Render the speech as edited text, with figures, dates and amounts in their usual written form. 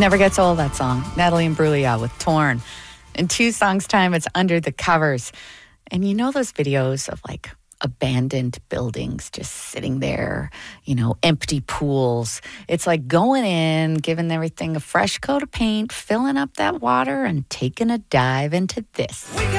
Never gets old, that song. Natalie Imbruglia with Torn. In 2 songs' time, it's Under the Covers. And you know those videos of like abandoned buildings just sitting there, empty pools. It's like going in, giving everything a fresh coat of paint, filling up that water, and taking a dive into this.